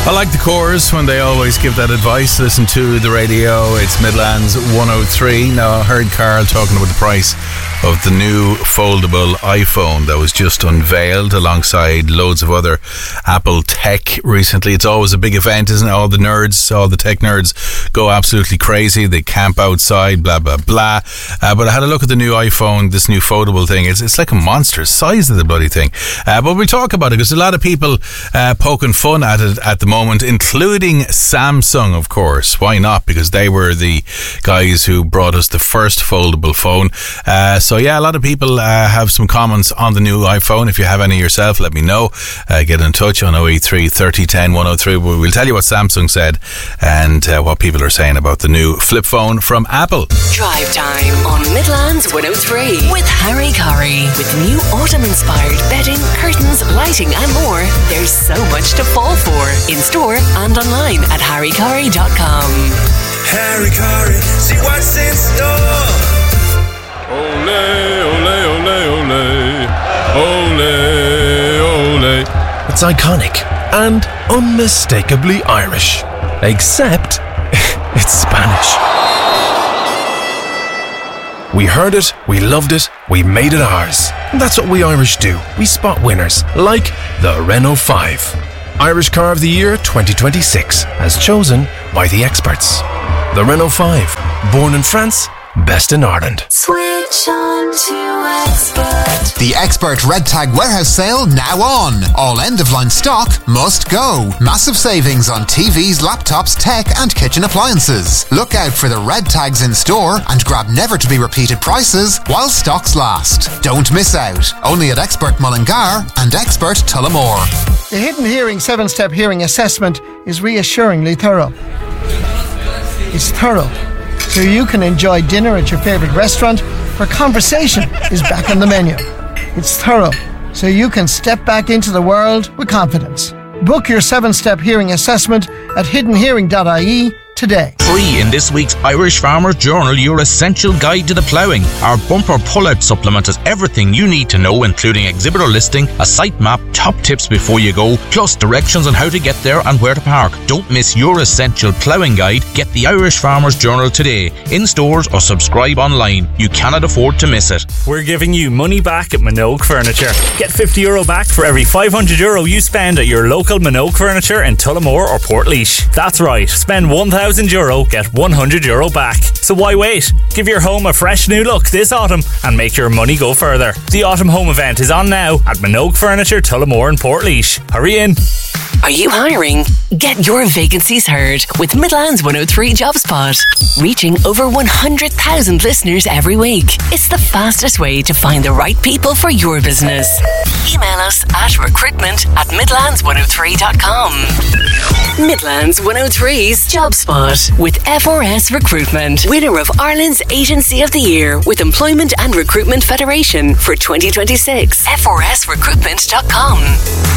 I like the Corrs when they always give that advice. Listen to the radio. It's Midlands 103. Now, I heard Carl talking about the price of the new foldable iPhone that was just unveiled alongside loads of other Apple tech recently. It's always a big event, isn't it? All the nerds, all the tech nerds go absolutely crazy. They camp outside, blah, blah, blah. But I had a look at the new iPhone, this new foldable thing. It's like a monster size of the bloody thing. But we'll talk about it because a lot of people poking fun at it at the moment, including Samsung, of course. Why not? Because they were the guys who brought us the first foldable phone. So yeah, a lot of people have some comments on the new iPhone. If you have any yourself, let me know. Get in touch on 083 30 10 103. We'll tell you what Samsung said and what people are saying about the new flip phone from Apple. Drive time on Midlands 103 with Harry Curry. With new autumn-inspired bedding, curtains, lighting and more, there's so much to fall for. In store and online at harrycurry.com. Harry Curry, see what's in store. Ole, ole, ole, ole. Ole, ole. It's iconic and unmistakably Irish. Except it's Spanish. We heard it, we loved it, we made it ours. And that's what we Irish do. We spot winners, like the Renault 5. Irish Car of the Year 2026, as chosen by the experts. The Renault 5, born in France, best in Ireland. Switch on to Expert. The Expert Red Tag Warehouse Sale now on. All end-of-line stock must go. Massive savings on TVs, laptops, tech and kitchen appliances. Look out for the red tags in store and grab never-to-be-repeated prices while stocks last. Don't miss out. Only at Expert Mullingar and Expert Tullamore. The Hidden Hearing 7-Step Hearing Assessment is reassuringly thorough. It's thorough, so you can enjoy dinner at your favourite restaurant where conversation is back on the menu. It's thorough, so you can step back into the world with confidence. Book your 7-Step Hearing Assessment at hiddenhearing.ie today. Free in this week's Irish Farmer's Journal, your essential guide to the ploughing. Our bumper pull-out supplement has everything you need to know, including exhibitor listing, a site map, top tips before you go, plus directions on how to get there and where to park. Don't miss your essential ploughing guide. Get the Irish Farmer's Journal today, in stores or subscribe online. You cannot afford to miss it. We're giving you money back at Minogue Furniture. Get €50 back for every €500 you spend at your local Minogue Furniture in Tullamore or Portlaoise. That's right, spend €1,000, get €100 back. So why wait? Give your home a fresh new look this autumn and make your money go further. The autumn home event is on now at Minogue Furniture, Tullamore and Portlaoise. Hurry in. Are you hiring? Get your vacancies heard with Midlands 103 JobSpot. Reaching over 100,000 listeners every week. It's the fastest way to find the right people for your business. Email us at recruitment@midlands103.com. Midlands 103's JobSpot with FRS Recruitment. Winner of Ireland's Agency of the Year with Employment and Recruitment Federation for 2026. FRSrecruitment.com.